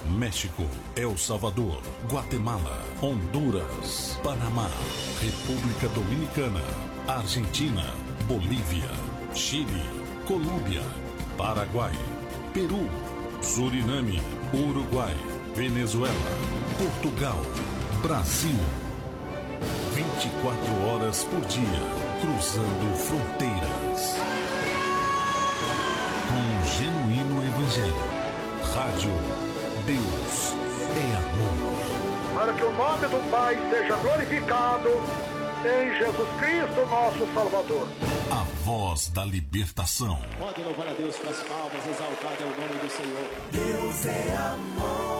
México, El Salvador, Guatemala, Honduras, Panamá, República Dominicana, Argentina, Bolívia, Chile, Colômbia, Paraguai, Peru, Suriname, Uruguai, Venezuela, Portugal, Brasil. 24 horas por dia, cruzando fronteiras. Com um genuíno evangelho. Rádio Deus é Amor. Para que o nome do Pai seja glorificado em Jesus Cristo, nosso Salvador. A voz da libertação. Pode louvar a Deus com as palmas, exaltado é o nome do Senhor. Deus é amor.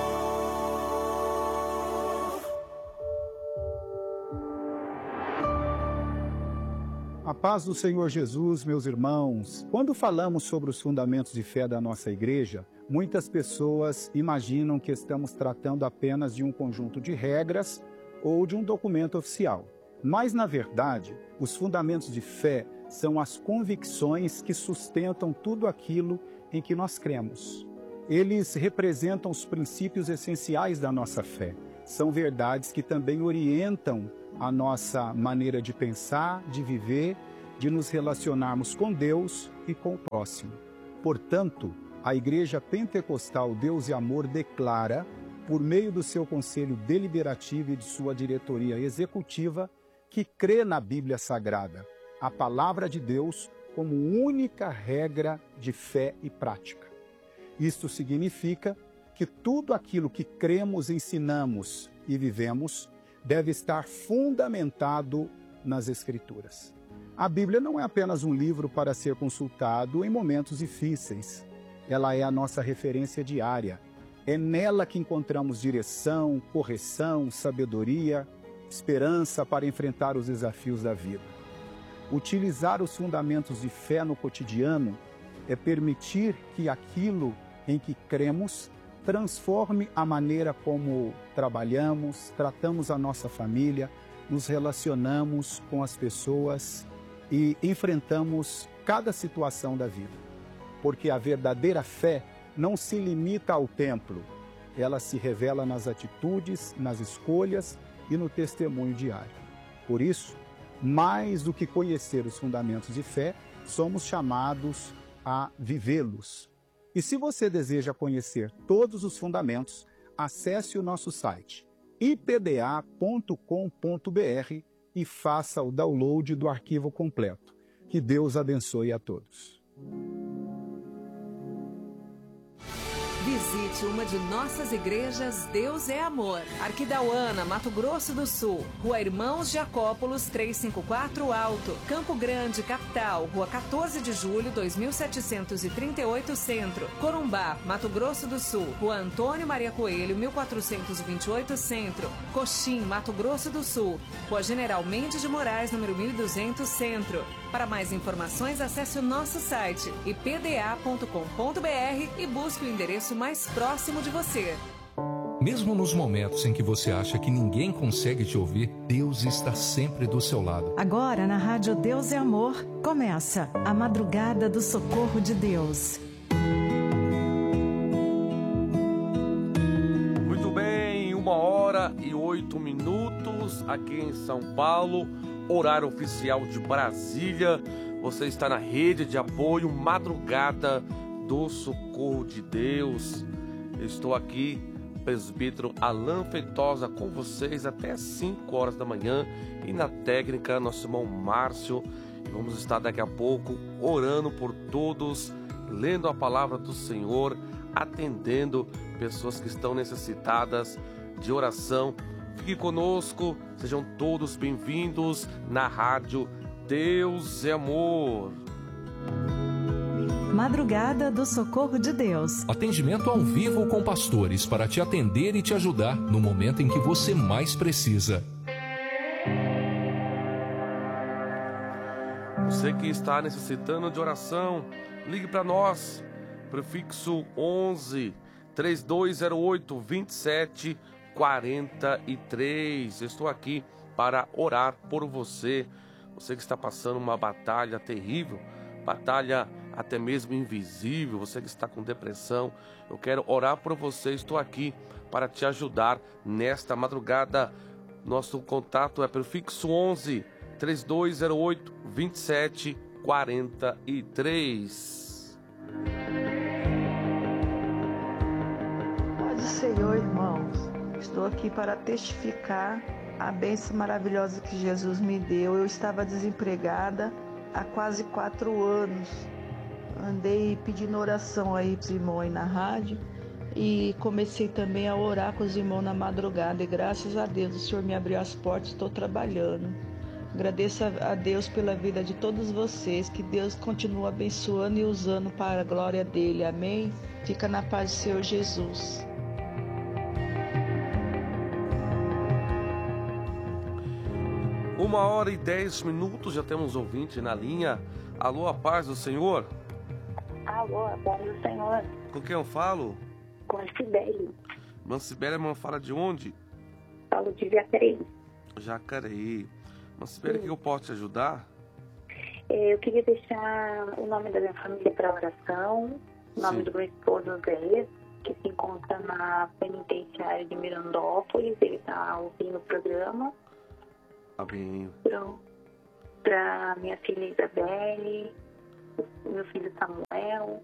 A paz do Senhor Jesus, meus irmãos. Quando falamos sobre os fundamentos de fé da nossa igreja, muitas pessoas imaginam que estamos tratando apenas de um conjunto de regras ou de um documento oficial. Mas, na verdade, os fundamentos de fé são as convicções que sustentam tudo aquilo em que nós cremos. Eles representam os princípios essenciais da nossa fé. São verdades que também orientam a nossa maneira de pensar, de viver, de nos relacionarmos com Deus e com o próximo. Portanto, a Igreja Pentecostal Deus e Amor declara, por meio do seu conselho deliberativo e de sua diretoria executiva, que crê na Bíblia Sagrada, a palavra de Deus, como única regra de fé e prática. Isto significa que tudo aquilo que cremos, ensinamos e vivemos deve estar fundamentado nas Escrituras. A Bíblia não é apenas um livro para ser consultado em momentos difíceis. Ela é a nossa referência diária. É nela que encontramos direção, correção, sabedoria, esperança para enfrentar os desafios da vida. Utilizar os fundamentos de fé no cotidiano é permitir que aquilo em que cremos transforme a maneira como trabalhamos, tratamos a nossa família, nos relacionamos com as pessoas e enfrentamos cada situação da vida. Porque a verdadeira fé não se limita ao templo, ela se revela nas atitudes, nas escolhas e no testemunho diário. Por isso, mais do que conhecer os fundamentos de fé, somos chamados a vivê-los. E se você deseja conhecer todos os fundamentos, acesse o nosso site ipda.com.br e faça o download do arquivo completo. Que Deus abençoe a todos. Visite uma de nossas igrejas Deus é Amor. Arquidauana, Mato Grosso do Sul. Rua Irmãos Jacópolis 354 Alto. Campo Grande, capital. Rua 14 de julho, 2738 Centro. Corumbá, Mato Grosso do Sul. Rua Antônio Maria Coelho, 1428 Centro. Coxim, Mato Grosso do Sul. Rua General Mendes de Moraes, número 1200 Centro. Para mais informações, acesse o nosso site ipda.com.br e busque o endereço mais próximo de você. Mesmo nos momentos em que você acha que ninguém consegue te ouvir, Deus está sempre do seu lado. Agora, na Rádio Deus é Amor, começa a Madrugada do Socorro de Deus. Muito bem, 1h08 aqui em São Paulo, horário oficial de Brasília. Você está na rede de apoio Madrugada do Socorro de Deus. Estou aqui, presbítero Alan Feitosa, com vocês até 5 horas da manhã, e na técnica nosso irmão Márcio. E vamos estar daqui a pouco orando por todos, lendo a palavra do Senhor, atendendo pessoas que estão necessitadas de oração. Fique conosco, sejam todos bem-vindos na Rádio Deus é Amor. Madrugada do Socorro de Deus. Atendimento ao vivo com pastores para te atender e te ajudar no momento em que você mais precisa. Você que está necessitando de oração, ligue para nós. Prefixo 11 3208 2743. Estou aqui para orar por você. Você que está passando uma batalha terrível, batalha até mesmo invisível, você que está com depressão, eu quero orar por você, estou aqui para te ajudar nesta madrugada. Nosso contato é pelo fixo 11 3208 2743. Paz do Senhor, irmãos. Estou aqui para testificar a bênção maravilhosa que Jesus me deu. Eu estava desempregada há quase 4 anos. Andei pedindo oração aí para os irmãos aí na rádio e comecei também a orar com os irmãos na madrugada. E graças a Deus o Senhor me abriu as portas, estou trabalhando. Agradeço a Deus pela vida de todos vocês, que Deus continue abençoando e usando para a glória dele. Amém? Fica na paz do Senhor Jesus. Uma hora e 10 minutos, já temos ouvinte na linha. Alô, a paz do Senhor? Alô, a paz do Senhor. Com quem eu falo? Com a Sibeli. Irmã Sibeli, irmã, fala de onde? Falo de Jacareí. Jacareí. Irmã Sibeli, que eu posso te ajudar? Eu queria deixar o nome da minha família para oração, o nome do meu esposo, Zé, que se encontra na penitenciária de Mirandópolis. Ele está ouvindo o programa. Amém. Para minha filha Isabelle, meu filho Samuel.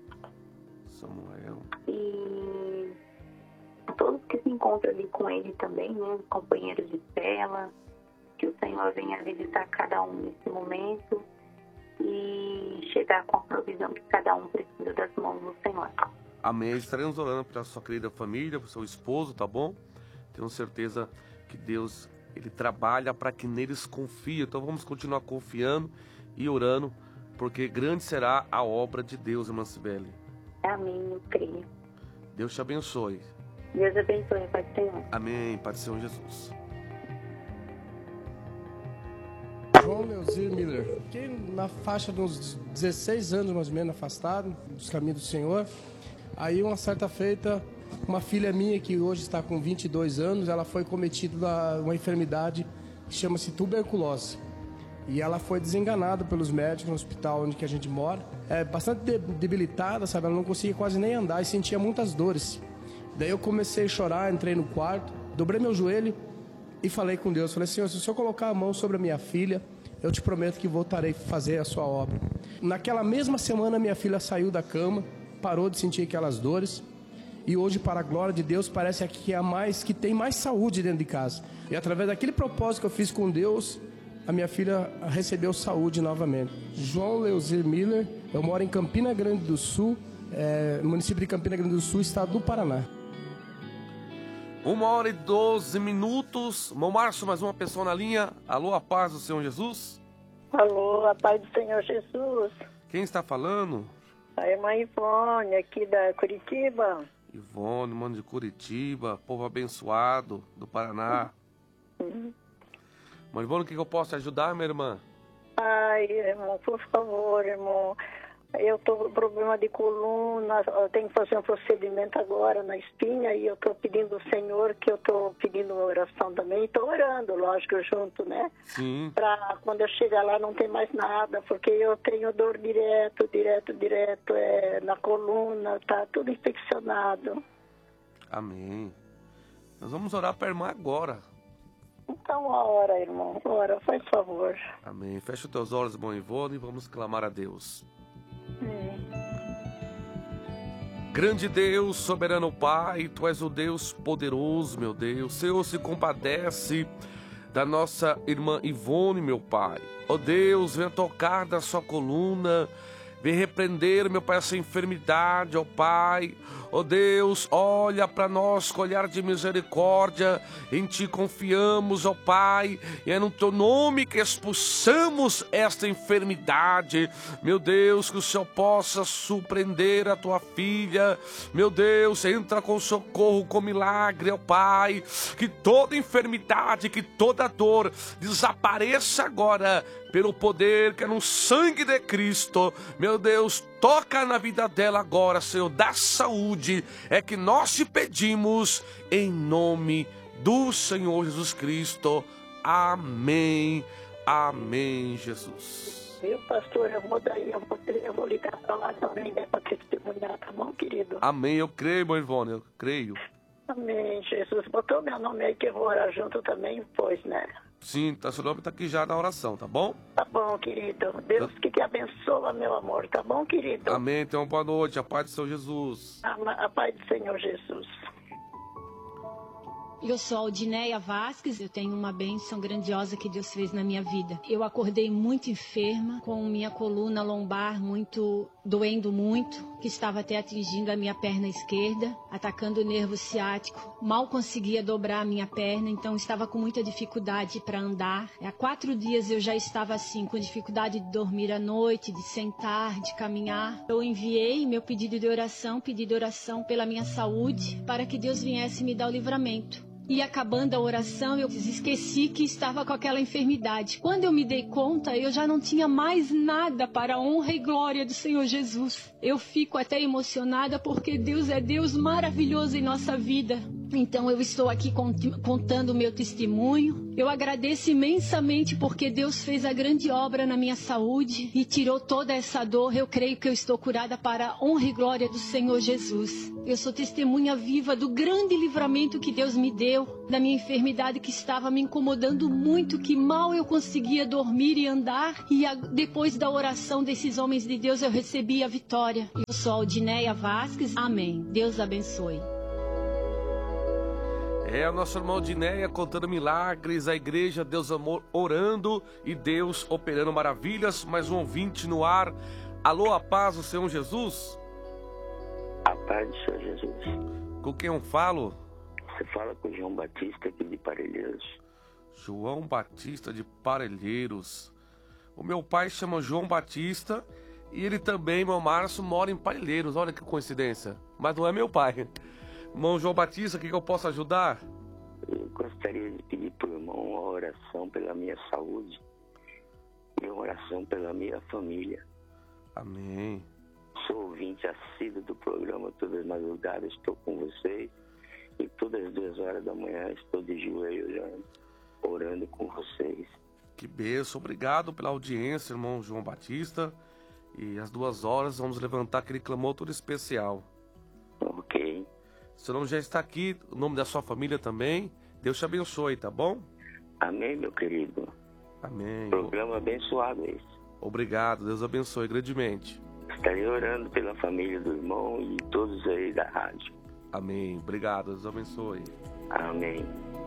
E todos que se encontram ali com ele também, né? Os companheiros de cela. Que o Senhor venha visitar cada um nesse momento e chegar com a provisão que cada um precisa das mãos do Senhor. Amém. Estaremos orando pela sua querida família, para o seu esposo, tá bom? Tenho certeza que Deus, Ele trabalha para que neles confie. Então vamos continuar confiando e orando, porque grande será a obra de Deus, irmã Sibeli. Amém, eu creio. Deus te abençoe. Deus abençoe, Pai do Senhor. Amém, Pai do Senhor Jesus. João Leozir Miller, fiquei na faixa de uns 16 anos mais ou menos afastado dos caminhos do Senhor. Aí uma certa feita, uma filha minha que hoje está com 22 anos, ela foi cometida uma enfermidade que chama-se tuberculose. E ela foi desenganada pelos médicos no hospital onde que a gente mora. É bastante debilitada, sabe? Ela não conseguia quase nem andar e sentia muitas dores. Daí eu comecei a chorar, entrei no quarto, dobrei meu joelho e falei com Deus. Falei, Senhor, se o Senhor colocar a mão sobre a minha filha, eu te prometo que voltarei a fazer a sua obra. Naquela mesma semana, minha filha saiu da cama, parou de sentir aquelas dores. E hoje, para a glória de Deus, parece que tem mais saúde dentro de casa. E através daquele propósito que eu fiz com Deus, a minha filha recebeu saúde novamente. João Leozir Miller, eu moro em Campina Grande do Sul, município de Campina Grande do Sul, estado do Paraná. 1 hora e 12 minutos. Irmão Márcio, mais uma pessoa na linha. Alô, a paz do Senhor Jesus. Alô, a paz do Senhor Jesus. Quem está falando? A irmã Ivone, aqui da Curitiba. Ivone, mano de Curitiba, povo abençoado do Paraná. Irmã Ivone, o que eu posso te ajudar, minha irmã? Ai, irmão, por favor, irmão. Eu estou com problema de coluna, eu tenho que fazer um procedimento agora na espinha e eu estou pedindo ao Senhor, que eu estou pedindo uma oração também. Estou orando, lógico, junto, né? Sim. Para quando eu chegar lá não tem mais nada, porque eu tenho dor direto, na coluna, tá tudo infeccionado. Amém. Nós vamos orar para a irmã agora. Então, ora, irmão, ora, faz favor. Amém. Fecha os teus olhos, irmão Ivone, e vamos clamar a Deus. Grande Deus, soberano Pai, Tu és o Deus poderoso, meu Deus. Senhor, se compadece da nossa irmã Ivone, meu Pai. Ó Deus, venha tocar da sua coluna, vem repreender, meu Pai, essa enfermidade, ó Pai. Ó Deus, olha para nós com olhar de misericórdia, em Ti confiamos, ó Pai, e é no Teu nome que expulsamos esta enfermidade. Meu Deus, que o Senhor possa surpreender a Tua filha. Meu Deus, entra com socorro, com milagre, ó Pai, que toda enfermidade, que toda dor desapareça agora, pelo poder que é no sangue de Cristo. Meu Deus, toca na vida dela agora, Senhor, dá saúde, é que nós te pedimos, em nome do Senhor Jesus Cristo. Amém, amém, Jesus. Viu, pastor? Eu vou ligar para lá também, né, para testemunhar, tá bom, querido? Amém, eu creio, irmã Ivone, eu creio. Amém, Jesus. Botou meu nome aí que eu vou orar junto também, pois, né? Sim, seu nome tá aqui já na oração, tá bom? Tá bom, querido. Deus que te abençoa, meu amor, tá bom, querido? Amém, então boa noite, a paz do Senhor Jesus. A paz do Senhor Jesus. Eu sou Aldineia Vasques, eu tenho uma bênção grandiosa que Deus fez na minha vida. Eu acordei muito enferma, com minha coluna lombar doendo muito, que estava até atingindo a minha perna esquerda, atacando o nervo ciático. Mal conseguia dobrar a minha perna, então estava com muita dificuldade para andar. Há 4 dias eu já estava assim, com dificuldade de dormir à noite, de sentar, de caminhar. Eu enviei meu pedi de oração pela minha saúde, para que Deus viesse me dar o livramento. E acabando a oração, eu esqueci que estava com aquela enfermidade. Quando eu me dei conta, eu já não tinha mais nada para a honra e glória do Senhor Jesus. Eu fico até emocionada porque Deus é Deus maravilhoso em nossa vida. Então eu estou aqui contando o meu testemunho. Eu agradeço imensamente porque Deus fez a grande obra na minha saúde e tirou toda essa dor. Eu creio que eu estou curada para a honra e glória do Senhor Jesus. Eu sou testemunha viva do grande livramento que Deus me deu, da minha enfermidade que estava me incomodando muito, que mal eu conseguia dormir e andar. E depois da oração desses homens de Deus eu recebi a vitória. Eu sou Aldineia Vasques. Amém. Deus abençoe. É o nosso irmão Aldineia contando milagres, a igreja, Deus Amor orando e Deus operando maravilhas. Mais um ouvinte no ar. Alô, a paz do Senhor Jesus? A paz do Senhor Jesus. Com quem eu falo? Você fala com o João Batista aqui de Parelheiros. João Batista de Parelheiros. O meu pai chama João Batista e ele também, meu Márcio, mora em Parelheiros. Olha que coincidência. Mas não é meu pai. Irmão João Batista, o que eu posso ajudar? Eu gostaria de pedir para o irmão uma oração pela minha saúde e uma oração pela minha família. Amém. Sou ouvinte assíduo do programa todas as madrugadas, estou com vocês e todas as 2 horas da manhã estou de joelho orando com vocês. Que bênção, obrigado pela audiência, irmão João Batista. E às 2 horas vamos levantar aquele clamor todo especial. Ok. Seu nome já está aqui, o nome da sua família também. Deus te abençoe, tá bom? Amém, meu querido. Amém. Programa abençoado esse. Obrigado, Deus abençoe grandemente. Estarei orando pela família do irmão e todos aí da rádio. Amém. Obrigado, Deus abençoe. Amém.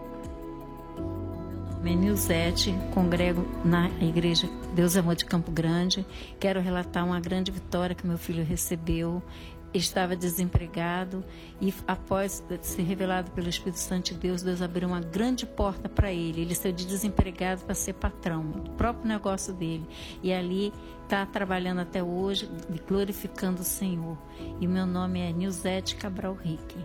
Meu nome é Nilzete, congrego na igreja Deus Amor de Campo Grande. Quero relatar uma grande vitória que meu filho recebeu. Estava desempregado e após ser revelado pelo Espírito Santo de Deus, Deus abriu uma grande porta para ele. Ele saiu de desempregado para ser patrão do próprio negócio dele. E ali está trabalhando até hoje, glorificando o Senhor. E meu nome é Nilzete Cabral Rique.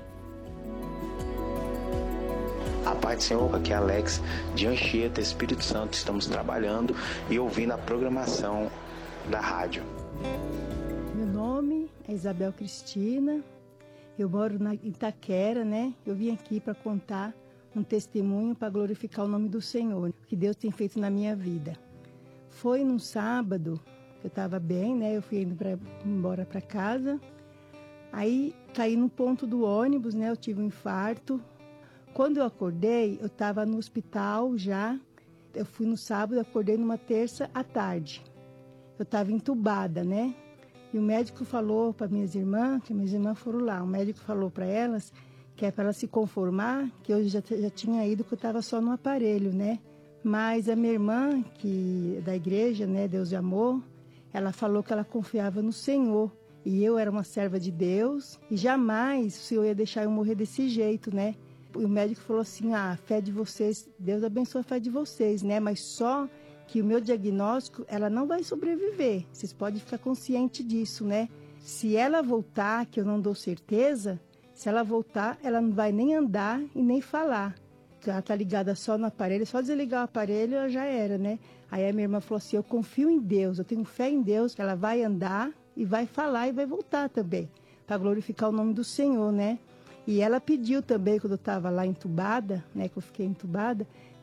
A paz do Senhor, aqui é Alex de Anchieta, Espírito Santo. Estamos trabalhando e ouvindo a programação da rádio. Meu nome é Isabel Cristina, eu moro em Itaquera, né? Eu vim aqui para contar um testemunho para glorificar o nome do Senhor, que Deus tem feito na minha vida. Foi num sábado, eu estava bem, né? Eu fui indo embora para casa, aí caí no ponto do ônibus, né? Eu tive um infarto. Quando eu acordei, eu estava no hospital já. Eu fui no sábado, acordei numa terça à tarde. Eu estava entubada, né? E o médico falou para minhas irmãs, que minhas irmãs foram lá, o médico falou para elas que é para elas se conformar, que eu já tinha ido, que eu estava só no aparelho, né? Mas a minha irmã, que da igreja, né, Deus de Amor, ela falou que ela confiava no Senhor. E eu era uma serva de Deus e jamais o Senhor ia deixar eu morrer desse jeito, né? E o médico falou assim, a fé de vocês, Deus abençoe a fé de vocês, né? Mas só que o meu diagnóstico, ela não vai sobreviver. Vocês podem ficar conscientes disso, né? Se ela voltar, que eu não dou certeza, se ela voltar, ela não vai nem andar e nem falar. Ela tá ligada só no aparelho, só desligar o aparelho, ela já era, né? Aí a minha irmã falou assim, eu confio em Deus, eu tenho fé em Deus, que ela vai andar e vai falar e vai voltar também, para glorificar o nome do Senhor, né? E ela pediu também, quando eu estava lá entubada, né, que eu fiquei entubada,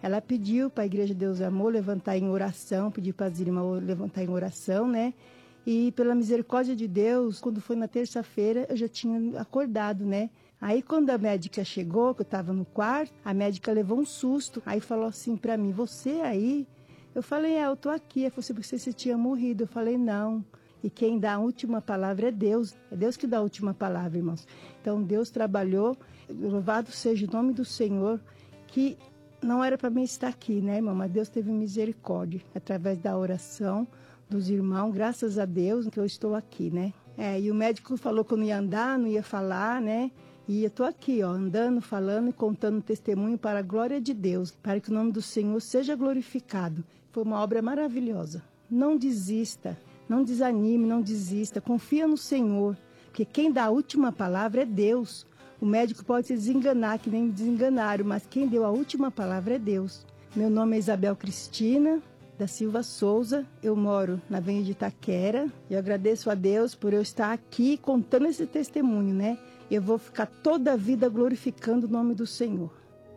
ela pediu para a Igreja Deus é Amor levantar em oração, pediu para as irmãs levantar em oração, né? E pela misericórdia de Deus, quando foi na terça-feira, eu já tinha acordado, né? Aí quando a médica chegou, que eu estava no quarto, a médica levou um susto. Aí falou assim para mim, você aí? Eu falei, eu tô aqui. Ela falou assim, você tinha morrido. Eu falei, não. E quem dá a última palavra é Deus. É Deus que dá a última palavra, irmãos. Então Deus trabalhou, louvado seja o nome do Senhor, que não era para mim estar aqui, né, irmão? Mas Deus teve misericórdia, através da oração dos irmãos, graças a Deus que eu estou aqui, né? E o médico falou que eu não ia andar, não ia falar, né? E eu estou aqui, andando, falando e contando testemunho para a glória de Deus, para que o nome do Senhor seja glorificado. Foi uma obra maravilhosa. Não desista, não desanime, não desista. Confia no Senhor, porque quem dá a última palavra é Deus. O médico pode se desenganar, que nem me desenganaram, mas quem deu a última palavra é Deus. Meu nome é Isabel Cristina da Silva Souza, eu moro na Avenida de Itaquera. Eu agradeço a Deus por eu estar aqui contando esse testemunho, né? Eu vou ficar toda a vida glorificando o nome do Senhor.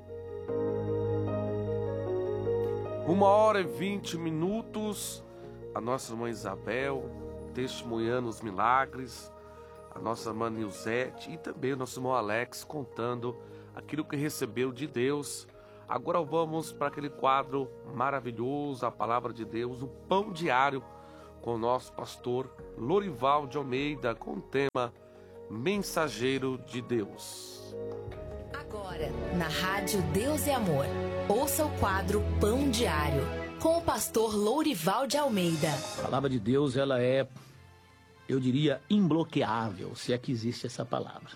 1h20. A nossa irmã Isabel testemunhando os milagres, a nossa irmã Nilzete e também o nosso irmão Alex contando aquilo que recebeu de Deus. Agora vamos para aquele quadro maravilhoso, a palavra de Deus, o Pão Diário, com o nosso pastor Lorival de Almeida, com o tema Mensageiro de Deus. Agora, na Rádio Deus é Amor, ouça o quadro Pão Diário, com o pastor Lorival de Almeida. A palavra de Deus, ela é, eu diria, imbloqueável, se é que existe essa palavra.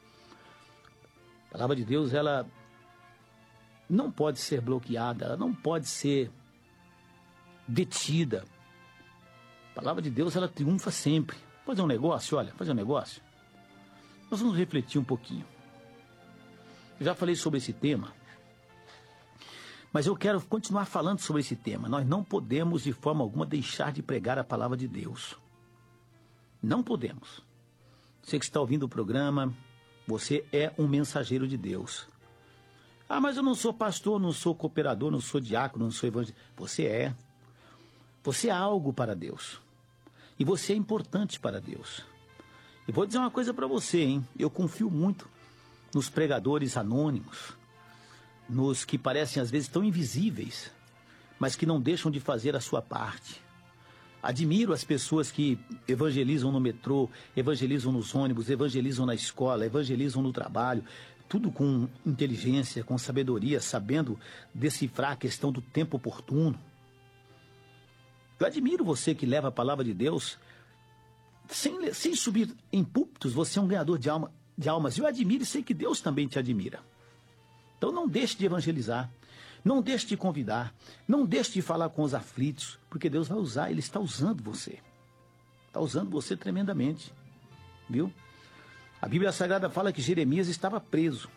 A palavra de Deus, ela não pode ser bloqueada, ela não pode ser detida. A palavra de Deus, ela triunfa sempre. Fazer um negócio, fazer um negócio. Nós vamos refletir um pouquinho. Eu já falei sobre esse tema, mas eu quero continuar falando sobre esse tema. Nós não podemos, de forma alguma, deixar de pregar a palavra de Deus. Não podemos. Você que está ouvindo o programa, você é um mensageiro de Deus. Mas eu não sou pastor, não sou cooperador, não sou diácono, não sou evangelista. Você é. Você é algo para Deus. E você é importante para Deus. E vou dizer uma coisa para você, hein? Eu confio muito nos pregadores anônimos, nos que parecem às vezes tão invisíveis, mas que não deixam de fazer a sua parte. Admiro as pessoas que evangelizam no metrô, evangelizam nos ônibus, evangelizam na escola, evangelizam no trabalho, tudo com inteligência, com sabedoria, sabendo decifrar a questão do tempo oportuno. Eu admiro você que leva a palavra de Deus sem subir em púlpitos. Você é um ganhador de almas. Eu admiro e sei que Deus também te admira. Então não deixe de evangelizar, não deixe de convidar, não deixe de falar com os aflitos, porque Deus vai usar, Ele está usando você. Está usando você tremendamente, viu? A Bíblia Sagrada fala que Jeremias estava preso.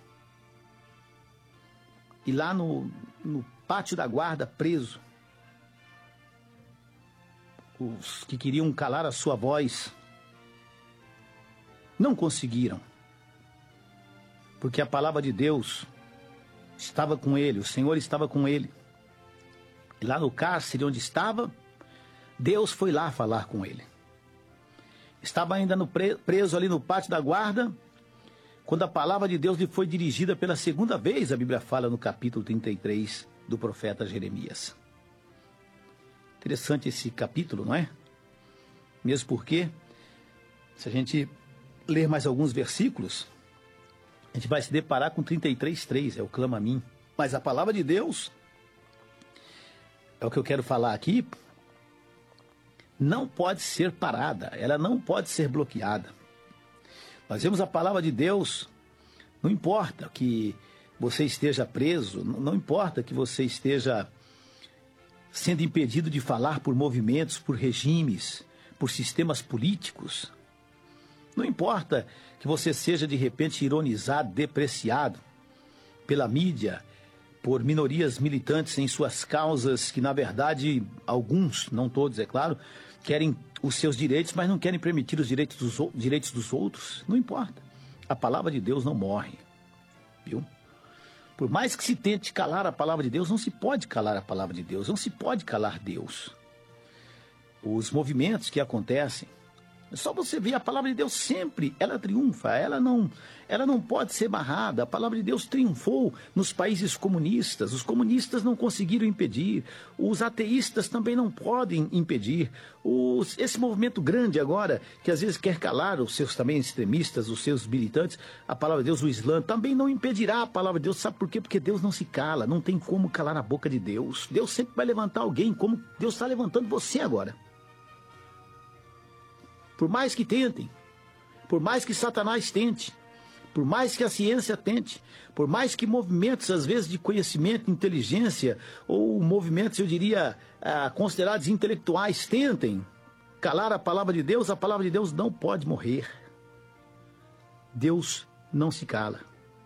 E lá no pátio da guarda, preso, os que queriam calar a sua voz não conseguiram. Porque a palavra de Deus estava com ele, o Senhor estava com ele. E lá no cárcere onde estava, Deus foi lá falar com ele. Estava ainda preso ali no pátio da guarda, quando a palavra de Deus lhe foi dirigida pela segunda vez, a Bíblia fala no capítulo 33 do profeta Jeremias. Interessante esse capítulo, não é? Mesmo porque, se a gente ler mais alguns versículos, a gente vai se deparar com 33:3, é o clama a mim. Mas a palavra de Deus, é o que eu quero falar aqui, não pode ser parada, ela não pode ser bloqueada. Nós vemos a palavra de Deus, não importa que você esteja preso, não importa que você esteja sendo impedido de falar por movimentos, por regimes, por sistemas políticos. Não importa que você seja de repente ironizado, depreciado pela mídia, por minorias militantes em suas causas que, na verdade, alguns, não todos, é claro, querem os seus direitos, mas não querem permitir os direitos dos outros. Não importa. A palavra de Deus não morre, viu? Por mais que se tente calar a palavra de Deus, não se pode calar a palavra de Deus, não se pode calar Deus. Os movimentos que acontecem, é só você ver, a palavra de Deus sempre, ela triunfa, ela não pode ser barrada. A palavra de Deus triunfou nos países comunistas, os comunistas não conseguiram impedir, os ateístas também não podem impedir. Esse movimento grande agora, que às vezes quer calar os seus também extremistas, os seus militantes, a palavra de Deus, o Islã, também não impedirá a palavra de Deus. Sabe por quê? Porque Deus não se cala, não tem como calar a boca de Deus. Deus sempre vai levantar alguém, como Deus está levantando você agora. Por mais que tentem, por mais que Satanás tente, por mais que a ciência tente, por mais que movimentos, às vezes, de conhecimento, inteligência, ou movimentos, eu diria, considerados intelectuais tentem calar a palavra de Deus não pode morrer. Deus não se cala.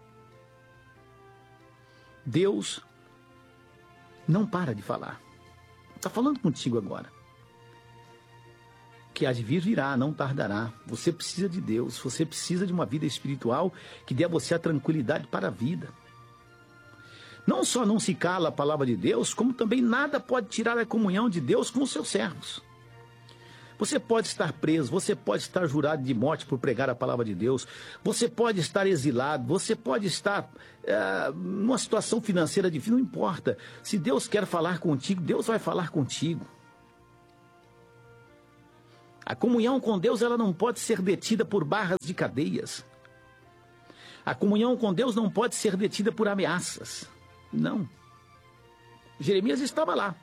Deus não para de falar. Está falando contigo agora. Que há de vir virá, não tardará. Você precisa de Deus, você precisa de uma vida espiritual que dê a você a tranquilidade para a vida. Não só não se cala a palavra de Deus, como também nada pode tirar a comunhão de Deus com os seus servos. Você pode estar preso, você pode estar jurado de morte por pregar a palavra de Deus, você pode estar exilado, você pode estar numa situação financeira difícil, não importa. Se Deus quer falar contigo, Deus vai falar contigo. A comunhão com Deus, ela não pode ser detida por barras de cadeias. A comunhão com Deus não pode ser detida por ameaças. Não. Jeremias estava lá.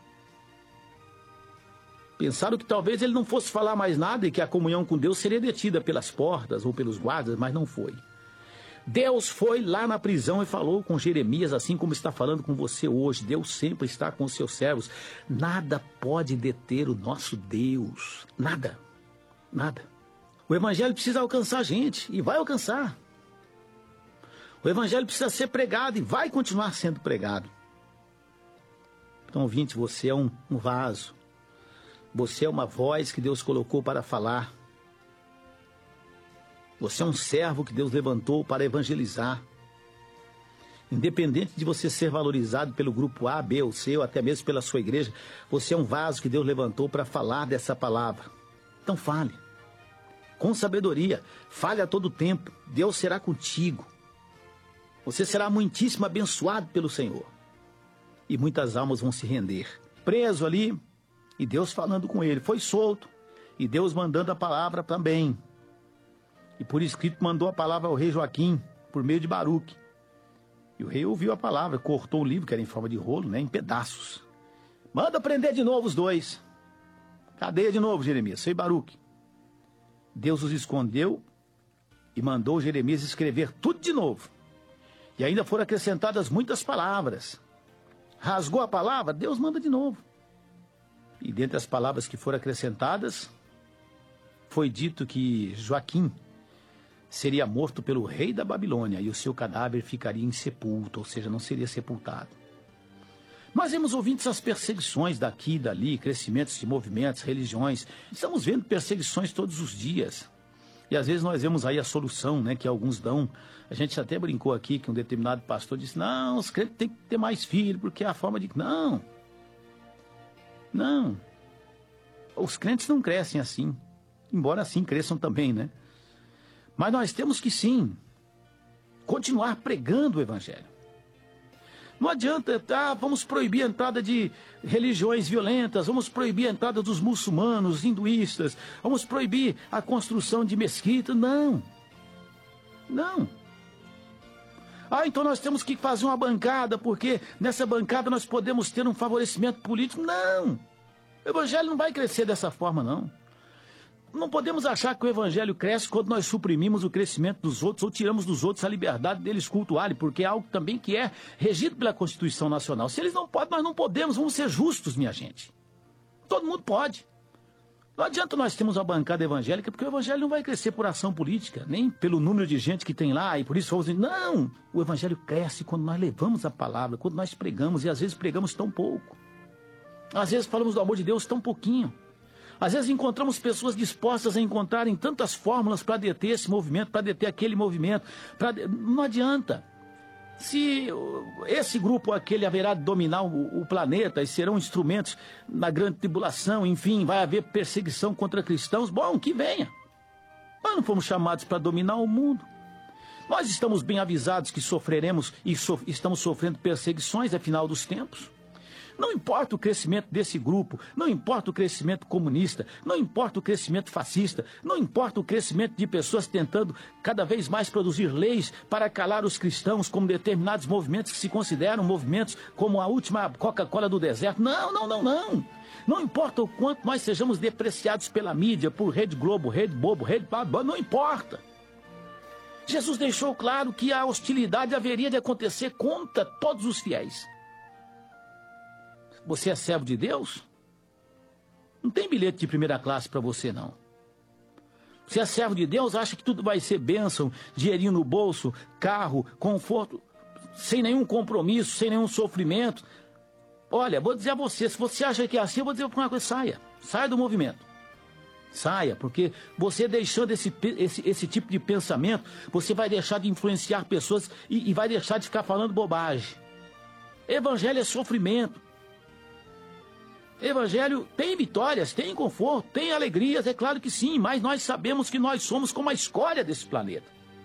Pensaram que talvez ele não fosse falar mais nada e que a comunhão com Deus seria detida pelas portas ou pelos guardas, mas não foi. Deus foi lá na prisão e falou com Jeremias, assim como está falando com você hoje. Deus sempre está com os seus servos. Nada pode deter o nosso Deus. Nada. Nada. O evangelho precisa alcançar a gente e vai alcançar. O evangelho precisa ser pregado e vai continuar sendo pregado. Então, ouvinte, você é um vaso. Você é uma voz que Deus colocou para falar. Você é um servo que Deus levantou para evangelizar. Independente de você ser valorizado pelo grupo A, B ou C, ou até mesmo pela sua igreja, você é um vaso que Deus levantou para falar dessa palavra. Então fale, com sabedoria, fale a todo tempo, Deus será contigo. Você será muitíssimo abençoado pelo Senhor. E muitas almas vão se render. Preso ali, e Deus falando com ele, foi solto, e Deus mandando a palavra também. E por escrito mandou a palavra ao rei Joaquim, por meio de Baruque. E o rei ouviu a palavra, cortou o livro, que era em forma de rolo, em pedaços. Manda prender de novo os dois. Cadeia de novo, Jeremias, e Baruque. Deus os escondeu e mandou Jeremias escrever tudo de novo. E ainda foram acrescentadas muitas palavras. Rasgou a palavra, Deus manda de novo. E dentre as palavras que foram acrescentadas, foi dito que Joaquim seria morto pelo rei da Babilônia e o seu cadáver ficaria insepulto, ou seja, não seria sepultado. Nós vemos, ouvintes, as perseguições daqui e dali, crescimentos de movimentos, religiões. Estamos vendo perseguições todos os dias. E às vezes nós vemos aí a solução, que alguns dão. A gente até brincou aqui que um determinado pastor disse, não, os crentes têm que ter mais filhos, porque é a forma de... Não. Não. Os crentes não crescem assim. Embora assim cresçam também, Mas nós temos que sim continuar pregando o evangelho. Não adianta, vamos proibir a entrada de religiões violentas, vamos proibir a entrada dos muçulmanos, hinduístas, vamos proibir a construção de mesquitas. Não. Não. Então nós temos que fazer uma bancada, porque nessa bancada nós podemos ter um favorecimento político. Não. O evangelho não vai crescer dessa forma, não. Não podemos achar que o evangelho cresce quando nós suprimimos o crescimento dos outros ou tiramos dos outros a liberdade deles cultuarem, porque é algo também que é regido pela Constituição Nacional. Se eles não podem, nós não podemos, vamos ser justos, minha gente. Todo mundo pode. Não adianta nós termos uma bancada evangélica, porque o evangelho não vai crescer por ação política, nem pelo número de gente que tem lá, e por isso vamos dizer, não, o evangelho cresce quando nós levamos a palavra, quando nós pregamos, e às vezes pregamos tão pouco. Às vezes falamos do amor de Deus tão pouquinho. Às vezes encontramos pessoas dispostas a encontrarem tantas fórmulas para deter esse movimento, para deter aquele movimento. Não adianta. Se esse grupo ou aquele haverá de dominar o planeta e serão instrumentos na grande tribulação, enfim, vai haver perseguição contra cristãos, bom, que venha. Nós não fomos chamados para dominar o mundo. Nós estamos bem avisados que sofreremos e estamos sofrendo perseguições, é final dos tempos. Não importa o crescimento desse grupo, não importa o crescimento comunista, não importa o crescimento fascista, não importa o crescimento de pessoas tentando cada vez mais produzir leis para calar os cristãos, como determinados movimentos que se consideram movimentos como a última Coca-Cola do deserto. Não. Não importa o quanto nós sejamos depreciados pela mídia, por Rede Globo, Rede Bobo, Rede Blá, não importa. Jesus deixou claro que a hostilidade haveria de acontecer contra todos os fiéis. Você é servo de Deus? Não tem bilhete de primeira classe para você, não. Você é servo de Deus, acha que tudo vai ser bênção, dinheirinho no bolso, carro, conforto, sem nenhum compromisso, sem nenhum sofrimento. Olha, vou dizer a você, se você acha que é assim, eu vou dizer uma coisa, saia do movimento. Saia, porque você deixando esse tipo de pensamento, você vai deixar de influenciar pessoas e vai deixar de ficar falando bobagem. Evangelho é sofrimento. Evangelho tem vitórias, tem conforto, tem alegrias, é claro que sim, mas nós sabemos que nós somos como a escória desse planeta.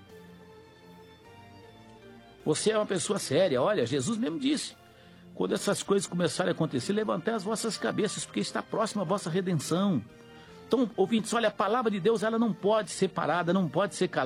Você é uma pessoa séria, olha, Jesus mesmo disse, quando essas coisas começarem a acontecer, levantai as vossas cabeças, porque está próxima a vossa redenção. Então, ouvintes, olha, a palavra de Deus, ela não pode ser parada, não pode ser calada.